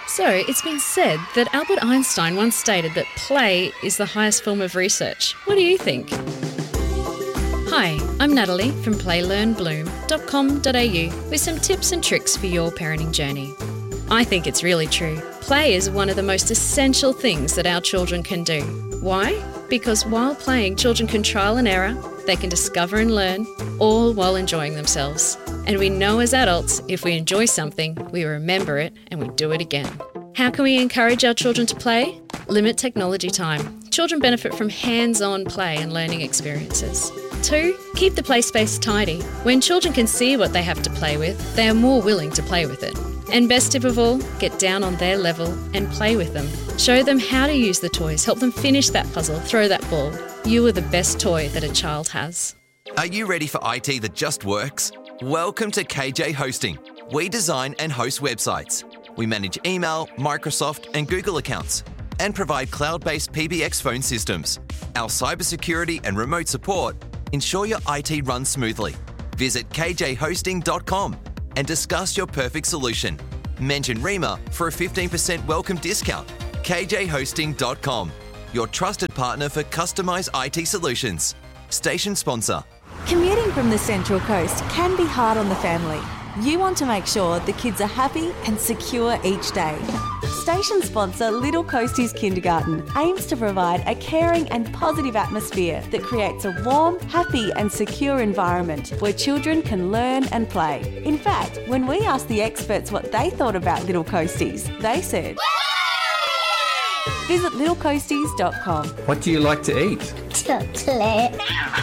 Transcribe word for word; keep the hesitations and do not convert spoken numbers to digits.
So, it's been said that Albert Einstein once stated that play is the highest form of research. What do you think? Hi, I'm Natalie from play learn bloom dot com dot a u with some tips and tricks for your parenting journey. I think it's really true. Play is one of the most essential things that our children can do. Why? Because while playing, children can trial and error, they can discover and learn, all while enjoying themselves. And we know as adults, if we enjoy something, we remember it and we do it again. How can we encourage our children to play? Limit technology time. Children benefit from hands-on play and learning experiences. Two, keep the play space tidy. When children can see what they have to play with, they are more willing to play with it. And best tip of all, get down on their level and play with them. Show them how to use the toys, help them finish that puzzle, throw that ball. You are the best toy that a child has. Are you ready for I T that just works? Welcome to K J Hosting. We design and host websites. We manage email, Microsoft and Google accounts and provide cloud-based P B X phone systems. Our cybersecurity and remote support ensure your I T runs smoothly. Visit k j hosting dot com and discuss your perfect solution. Mention REMA for a fifteen percent welcome discount. k j hosting dot com, your trusted partner for customised I T solutions. Station sponsor. Commuting from the Central Coast can be hard on the family. You want to make sure the kids are happy and secure each day. Station sponsor Little Coasties Kindergarten aims to provide a caring and positive atmosphere that creates a warm, happy and secure environment where children can learn and play. In fact, when we asked the experts what they thought about Little Coasties, they said, visit little coasties dot com. What do you like to eat? Chocolate.